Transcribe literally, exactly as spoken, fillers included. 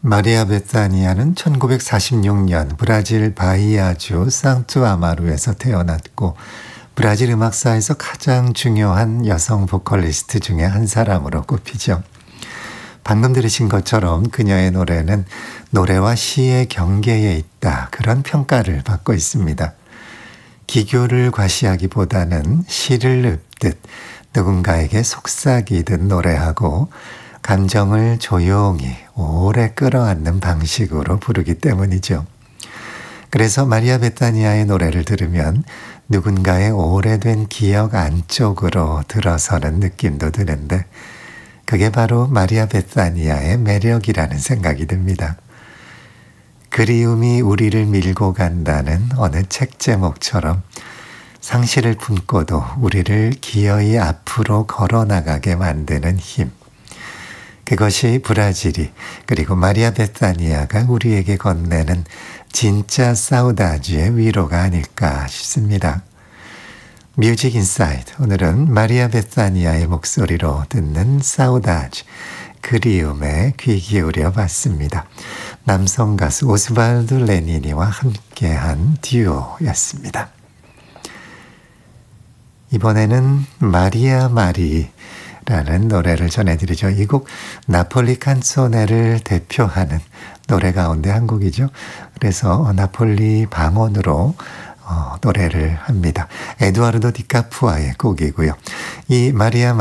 마리아 베타니아는 천구백사십육 년 브라질 바히아주 상투 아마루에서 태어났고 브라질 음악사에서 가장 중요한 여성 보컬리스트 중에 한 사람으로 꼽히죠. 방금 들으신 것처럼 그녀의 노래는 노래와 시의 경계에 있다, 그런 평가를 받고 있습니다. 기교를 과시하기보다는 시를 읊듯 누군가에게 속삭이듯 노래하고 감정을 조용히 오래 끌어안는 방식으로 부르기 때문이죠. 그래서 마리아 베타니아의 노래를 들으면 누군가의 오래된 기억 안쪽으로 들어서는 느낌도 드는데 그게 바로 마리아 베타니아의 매력이라는 생각이 듭니다. 그리움이 우리를 밀고 간다는 어느 책 제목처럼 상실을 품고도 우리를 기어이 앞으로 걸어나가게 만드는 힘. 그것이 브라질이 그리고 마리아 베타니아가 우리에게 건네는 진짜 사우다지의 위로가 아닐까 싶습니다. 뮤직 인사이드, 오늘은 마리아 베타니아의 목소리로 듣는 사우다지, 그리움에 귀 기울여 봤습니다. 남성 가수 오스발도 레니니와 함께한 듀오였습니다. 이번에는 마리아 마리 라는 노래를 전해드리죠. 이 곡 나폴리 칸소네를 대표하는 노래 가운데 한 곡이죠. 그래서 나폴리 방언으로 어, 노래를 합니다. 에두아르도 디카푸아의 곡이고요. 이 마리아